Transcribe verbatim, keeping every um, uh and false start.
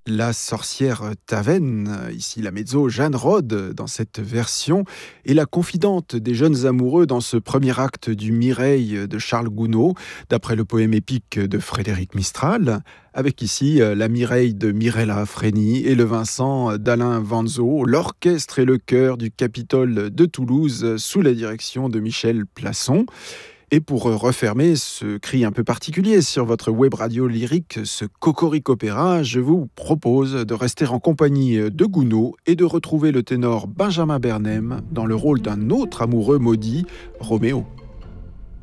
La sorcière Taven, ici la mezzo Jeanne Rode dans cette version, est la confidente des jeunes amoureux dans ce premier acte du Mireille de Charles Gounod, d'après le poème épique de Frédéric Mistral, avec ici la Mireille de Mirella Freni et le Vincent d'Alain Vanzo, l'orchestre et le chœur du Capitole de Toulouse sous la direction de Michel Plasson. Et pour refermer ce cri un peu particulier sur votre web radio lyrique, ce cocorico opéra, je vous propose de rester en compagnie de Gounod et de retrouver le ténor Benjamin Bernheim dans le rôle d'un autre amoureux maudit, Roméo.